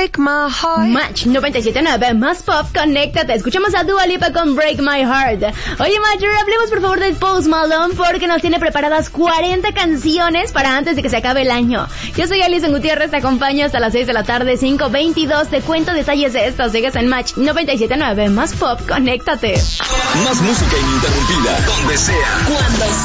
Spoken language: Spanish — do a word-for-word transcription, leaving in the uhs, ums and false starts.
Break My Heart. Match noventa y siete punto nueve, más pop, conéctate. Escuchamos a Dua Lipa con Break My Heart. Oye, Matcher, hablemos por favor de Post Malone porque nos tiene preparadas cuarenta canciones para antes de que se acabe el año. Yo soy Alison Gutiérrez, te acompaño hasta las seis de la tarde, cinco veintidós. Te cuento detalles de esto. Sigues en Match noventa y siete punto nueve, más pop, conéctate. Más música ininterrumpida, donde sea, cuando sea.